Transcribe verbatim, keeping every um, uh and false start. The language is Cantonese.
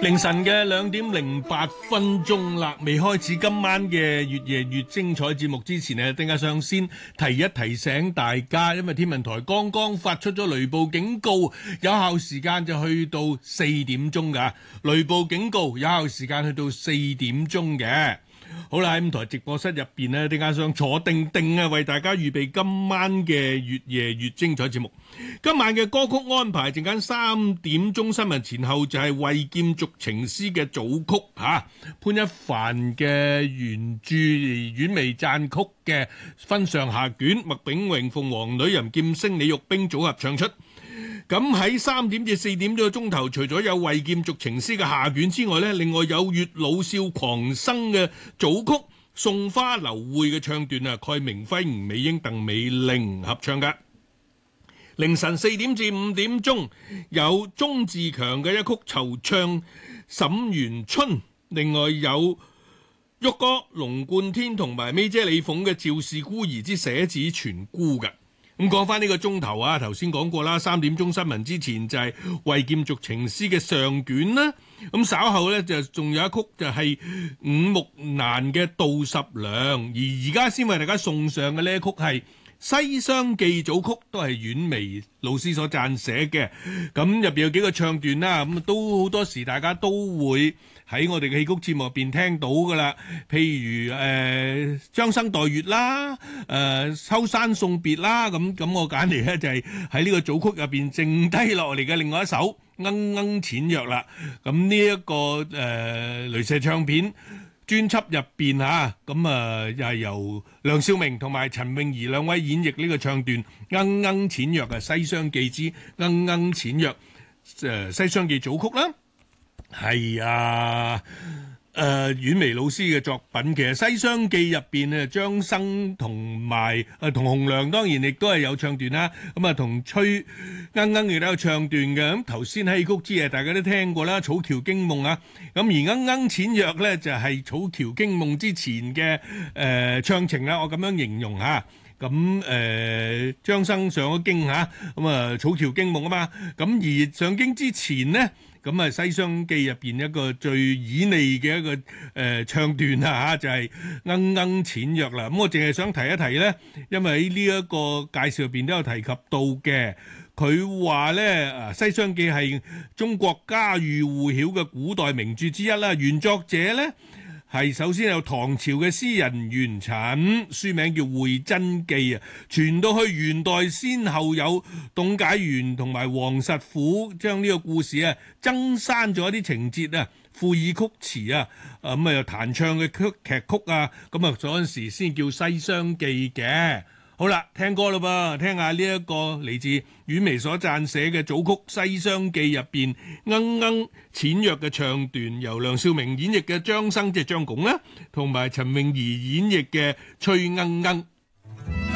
凌晨嘅兩點零八分鐘啦，未開始今晚嘅越夜越精彩節目之前呢，丁家上先提一提醒大家，因為天文台剛剛發出咗雷暴警告，有效時間就去到四點鐘噶，雷暴警告有效時間去到四點鐘嘅。好啦，喺五台直播室入邊呢，丁家上坐定定啊，為大家預備今晚嘅越夜越精彩節目。今晚嘅歌曲安排，陣間三點鐘新聞前後就係《為劍續情詩》嘅組曲嚇、啊，潘一凡嘅原著婉薇讚曲嘅分上下卷，麥炳榮、鳳凰女、任劍聲、李玉冰組合唱出。咁喺三點至四點鐘嘅鐘頭，除咗有《為劍續情詩》嘅下卷之外呢，另外有《月老笑狂生》嘅組曲，送花流會嘅唱段啊，蓋明輝、吳美英、鄧美玲合唱㗎。凌晨四點至五點鐘有鍾志強嘅一曲惆悵沈園春，另外有旭哥龍貫天同埋咪姐李鳳嘅趙氏孤兒之捨子全孤㗎。咁講翻呢個鐘頭啊，頭先講過啦，三點鐘新聞之前就係為劍續情詩嘅上卷啦。咁稍後呢，就仲有一曲就係伍木蘭嘅杜十娘，而而家先為大家送上嘅呢一曲係西廂記組曲，都係婉薇老師所撰寫嘅。咁入邊有幾個唱段啦，咁都好多時大家都會喺我哋嘅戲曲節目入邊聽到噶啦，譬如誒將生待月啦，誒秋山送別啦，咁咁我揀嚟咧就係喺呢個組曲入邊剩低落嚟嘅另外一首《鶯鶯淺約》啦。咁呢一個誒雷射唱片專輯入邊嚇，咁啊又係由梁少明同埋陳詠儀兩位演繹呢個唱段《鶯鶯淺約》嘅《西廂記之鶯鶯淺約》誒西廂記組曲啦。係啊，誒婉薇老師嘅作品，其實《西廂記》入邊咧，張生同埋誒同洪亮當然亦都係有唱段啦。咁啊，同崔鶯鶯亦都有唱段嘅。咁頭先喺戲曲之夜大家都聽過啦，《草橋驚夢》啊。咁而《鶯鶯淺約》咧就係、是《草橋驚夢》之前嘅誒、呃、唱情啦。我咁樣形容嚇。咁誒、呃、張生上咗京嚇，咁啊《草橋驚夢》啊嘛。咁而上京之前呢，咁啊《西廂記》入邊一個最旖旎嘅一個誒、呃、唱段啊嚇，就係、是《鶯鶯淺約》啦。咁我淨係想提一提咧，因為喺呢一個介紹入邊都有提及到嘅，佢話咧啊《西廂記》係中國家喻戶曉嘅古代名著之一啦。原作者咧係首先有唐朝嘅詩人元稹，書名叫《會真記》啊，傳到去元代，先後有董解元同埋王實甫將呢個故事啊增刪咗一啲情節啊，賦以曲詞啊，咁啊又彈唱嘅曲劇曲啊，咁啊嗰陣時先叫《西廂記》嘅。好啦，聽歌啦噃，聽下呢一個嚟自婉薇所撰寫嘅組曲《西廂記》入邊鶯鶯淺約嘅唱段，由梁少明演繹嘅張生即係張拱啦，同埋陳詠儀演繹嘅崔鶯鶯。